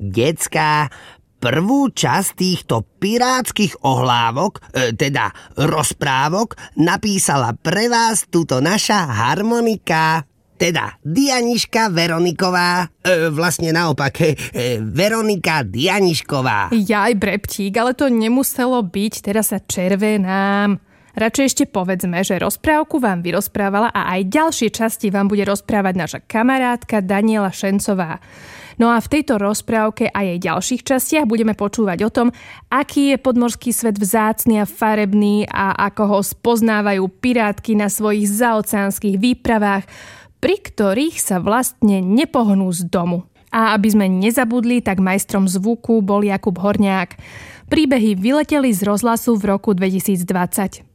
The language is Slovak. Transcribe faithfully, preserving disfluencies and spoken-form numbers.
Decká, prvú časť týchto pirátskych ohlávok, e, teda rozprávok, napísala pre vás tuto naša harmonika, teda Dianiška Veroniková, e, vlastne naopak, e, Veronika Dianišková. Jaj, Breptík, ale to nemuselo byť, teraz sa červenám. Radšej ešte povedzme, že rozprávku vám vyrozprávala a aj ďalšie časti vám bude rozprávať naša kamarátka Daniela Šencová. No a v tejto rozprávke a jej ďalších častiach budeme počúvať o tom, aký je podmorský svet vzácny a farebný a ako ho spoznávajú pirátky na svojich zaoceánskych výpravách, pri ktorých sa vlastne nepohnú z domu. A aby sme nezabudli, tak majstrom zvuku bol Jakub Horňák. Príbehy vyleteli z rozhlasu v roku dvetisícdvadsať.